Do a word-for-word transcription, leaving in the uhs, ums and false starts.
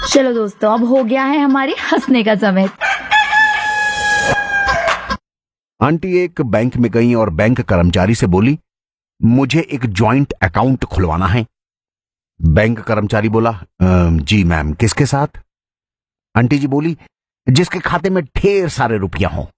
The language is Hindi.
चलो दोस्तों, अब हो गया है हमारे हंसने का समय। आंटी एक बैंक में गई और बैंक कर्मचारी से बोली, मुझे एक जॉइंट अकाउंट खुलवाना है। बैंक कर्मचारी बोला, "अम, जी मैम, किसके साथ?" आंटी जी बोली, जिसके खाते में ढेर सारे रुपया हो।